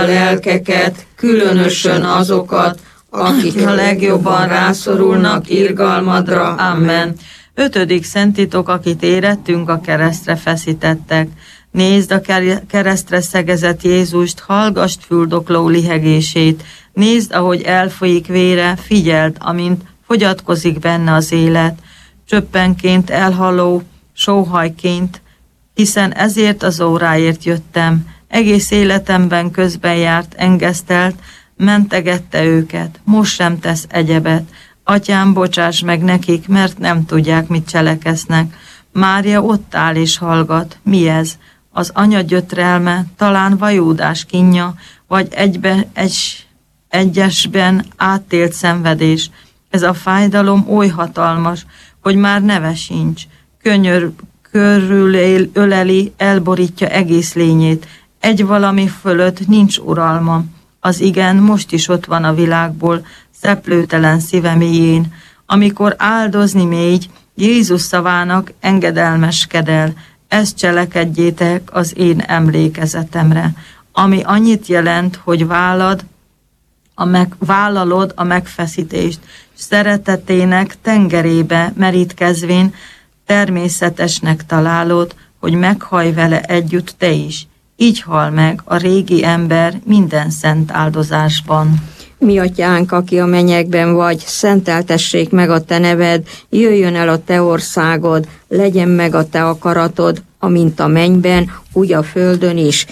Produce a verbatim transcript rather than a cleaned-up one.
a lelkeket, különösen azokat, akik a legjobban rászorulnak irgalmadra. Amen. Ötödik szentitok, akit érettünk, a keresztre feszítettek. Nézd a keresztre szegezett Jézust, hallgasd füldokló lihegését. Nézd, ahogy elfolyik vére, figyeld, amint fogyatkozik benne az élet. Csöppenként elhaló, sóhajként, hiszen ezért az óráért jöttem. Egész életemben közben járt, engesztelt, mentegette őket. Most sem tesz egyebet. Atyám, bocsáss meg nekik, mert nem tudják, mit cselekeznek. Mária ott áll és hallgat. Mi ez? Az anya gyötrelme, talán vajúdás kínja, vagy egybe, egy, egyesben áttélt szenvedés. Ez a fájdalom oly hatalmas, hogy már neve sincs. Könyör körül él, öleli, elborítja egész lényét. Egy valami fölött nincs uralma. Az igen most is ott van a világból, szeplőtelen szíve mélyén. Amikor áldozni mégy, Jézus szavának engedelmeskedel. Ezt cselekedjétek az én emlékezetemre, ami annyit jelent, hogy vállad, a meg, vállalod a megfeszítést, szeretetének tengerébe merítkezvén természetesnek találod, hogy meghaj vele együtt te is. Így hal meg a régi ember minden szent áldozásban. Mi atyánk, aki a mennyekben vagy, szenteltessék meg a te neved, jöjjön el a te országod, legyen meg a te akaratod, amint a mennyben, úgy a földön is.